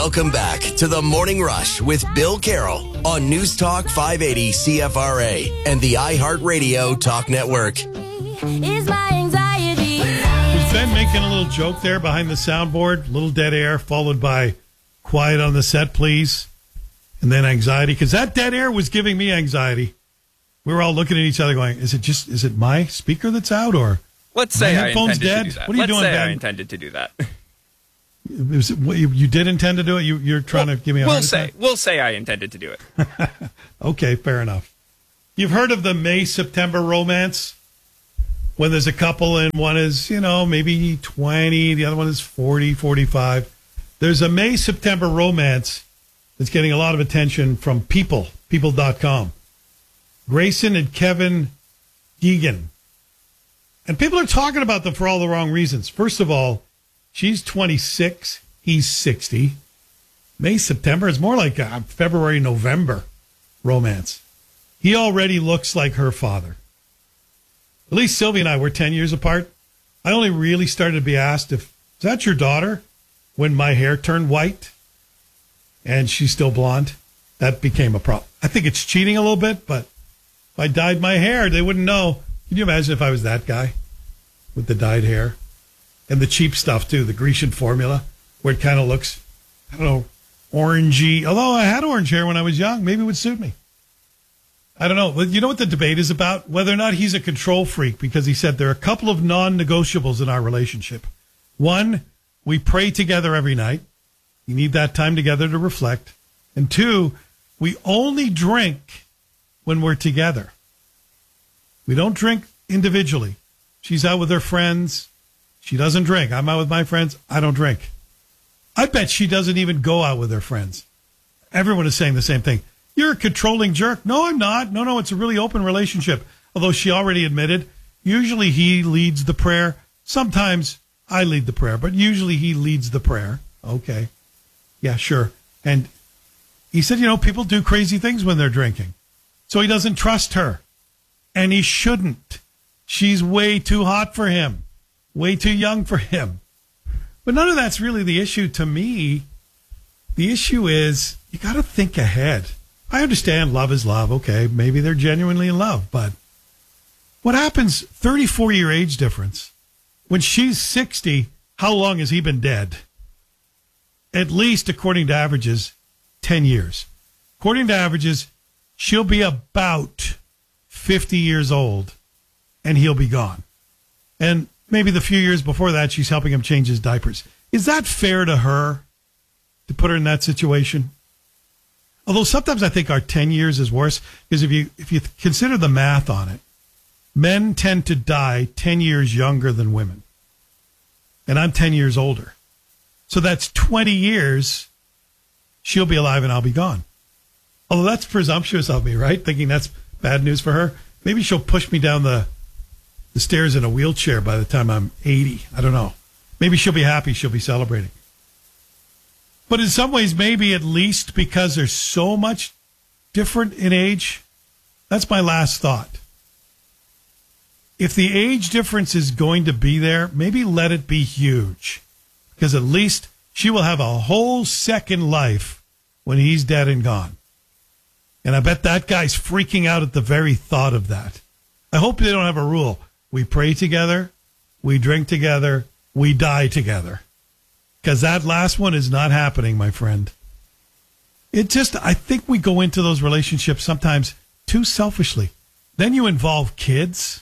Welcome back to the Morning Rush with Bill Carroll on News Talk 580 CFRA and the iHeartRadio Talk Network. Is my anxiety. Was Ben making a little joke there behind the soundboard? Little dead air followed by quiet on the set, please. And then anxiety. Because that dead air was giving me anxiety. We were all looking at each other going, is it my speaker that's out or Let's say I intended dead? to do that. What are you doing, Ben? I intended to do that. You did intend to do it? You're trying to give me a hard attack? We'll say I intended to do it. Okay, fair enough. You've heard of the May-September romance? When there's a couple and one is, maybe 20, the other one is 40, 45. There's a May-September romance that's getting a lot of attention from people.com. Grayson and Kevin Deegan. And people are talking about them for all the wrong reasons. First of all, she's 26, he's 60. May-September is more like a February-November romance. He already looks like her father. At least Sylvie and I were 10 years apart. I only really started to be asked is that your daughter? When my hair turned white and she's still blonde. That became a problem. I think it's cheating a little bit, but if I dyed my hair, they wouldn't know. Can you imagine if I was that guy with the dyed hair? And the cheap stuff, too, the Grecian formula, where it kind of looks, orangey. Although I had orange hair when I was young. Maybe it would suit me. I don't know. But you know what the debate is about? Whether or not he's a control freak, because he said there are a couple of non-negotiables in our relationship. One, we pray together every night. You need that time together to reflect. And two, we only drink when we're together. We don't drink individually. She's out with her friends. She doesn't drink. I'm out with my friends. I don't drink. I bet she doesn't even go out with her friends. Everyone is saying the same thing. You're a controlling jerk. No, I'm not. No, it's a really open relationship. Although she already admitted, usually he leads the prayer. Sometimes I lead the prayer, but usually he leads the prayer. Okay. Yeah, sure. And he said, people do crazy things when they're drinking. So he doesn't trust her. And he shouldn't. She's way too hot for him. Way too young for him. But none of that's really the issue to me. The issue is you got to think ahead. I understand love is love. Okay, maybe they're genuinely in love. But what happens, 34-year age difference, when she's 60, how long has he been dead? At least, according to averages, 10 years. According to averages, she'll be about 50 years old, and he'll be gone. And maybe the few years before that, she's helping him change his diapers. Is that fair to her, to put her in that situation? Although sometimes I think our 10 years is worse, because if you consider the math on it, men tend to die 10 years younger than women. And I'm 10 years older. So that's 20 years she'll be alive and I'll be gone. Although that's presumptuous of me, right? Thinking that's bad news for her. Maybe she'll push me down the stairs in a wheelchair by the time I'm 80. I don't know. Maybe she'll be happy. She'll be celebrating. But in some ways, maybe at least because they're so much different in age, that's my last thought. If the age difference is going to be there, maybe let it be huge. Because at least she will have a whole second life when he's dead and gone. And I bet that guy's freaking out at the very thought of that. I hope they don't have a rule. We pray together, we drink together, we die together. Because that last one is not happening, my friend. I think we go into those relationships sometimes too selfishly. Then you involve kids,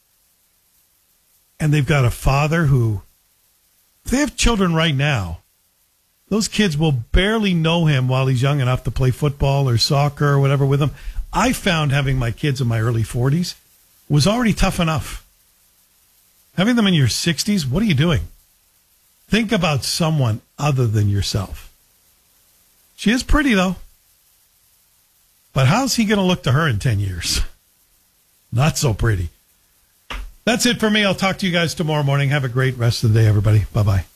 and they've got a father who, if they have children right now, those kids will barely know him while he's young enough to play football or soccer or whatever with them. I found having my kids in my early 40s was already tough enough. Having them in your 60s, what are you doing? Think about someone other than yourself. She is pretty, though. But how's he going to look to her in 10 years? Not so pretty. That's it for me. I'll talk to you guys tomorrow morning. Have a great rest of the day, everybody. Bye-bye.